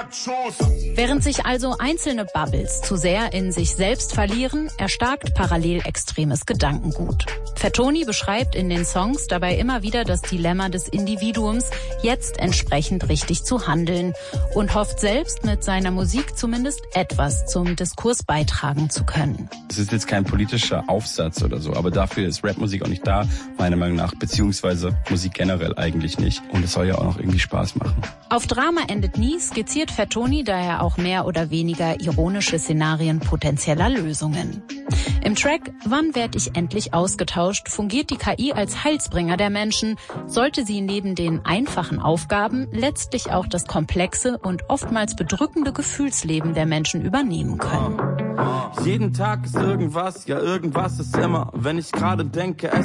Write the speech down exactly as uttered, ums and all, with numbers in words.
Während sich also einzelne Bubbles zu sehr in sich selbst verlieren, erstarkt parallel extremes Gedankengut. Fatoni beschreibt in den Songs dabei immer wieder das Dilemma des Individuums, jetzt entsprechend richtig zu handeln und hofft selbst mit seiner Musik zumindest etwas zum Diskurs beitragen zu können. Es ist jetzt kein politischer Aufsatz oder so, aber dafür ist Rapmusik auch nicht da, meiner Meinung nach, beziehungsweise Musik generell eigentlich nicht. Und es soll ja auch noch irgendwie Spaß machen. Auf Drama endet nie skizziert Fatoni daher auch mehr oder weniger ironische Szenarien potenzieller Lösungen. Im Track Wann werd ich endlich ausgetauscht fungiert die K I als Heilsbringer der Menschen, sollte sie neben den einfachen Aufgaben letztlich auch das komplexe und oftmals bedrückende Gefühlsleben der Menschen übernehmen können. Jeden Tag ist irgendwas, ja irgendwas ist immer, wenn ich gerade denke, es